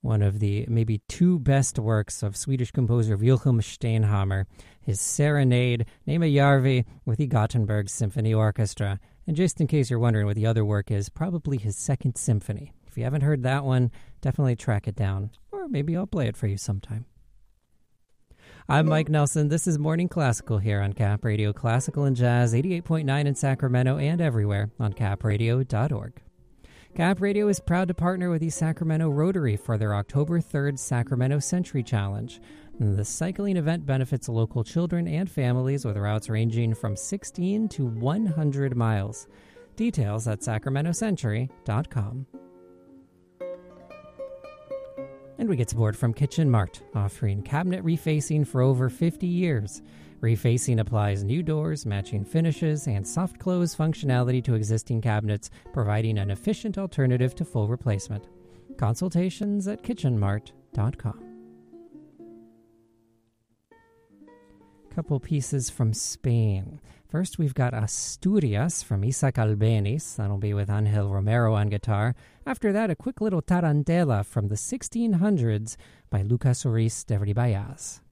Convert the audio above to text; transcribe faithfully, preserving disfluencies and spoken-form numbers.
one of the maybe two best works of Swedish composer Wilhelm Steinhammer, his Serenade, Nema Järvi, with the Gothenburg Symphony Orchestra. And just in case you're wondering what the other work is, probably his Second Symphony. If you haven't heard that one, definitely track it down, or maybe I'll play it for you sometime. I'm Mike Nelson. This is Morning Classical here on Cap Radio, Classical and Jazz, eighty-eight point nine in Sacramento and everywhere on cap radio dot org. Cap Radio is proud to partner with the Sacramento Rotary for their October third Sacramento Century Challenge. The cycling event benefits local children and families with routes ranging from sixteen to one hundred miles. Details at sacramento century dot com. And we get support from Kitchen Mart, offering cabinet refacing for over fifty years. Refacing applies new doors, matching finishes, and soft close functionality to existing cabinets, providing an efficient alternative to full replacement. Consultations at kitchen mart dot com. Couple pieces from Spain. First, we've got Asturias from Isaac Albeniz. That'll be with Angel Romero on guitar. After that, a quick little tarantela from the sixteen hundreds by Lucas Oris de Ribayaz.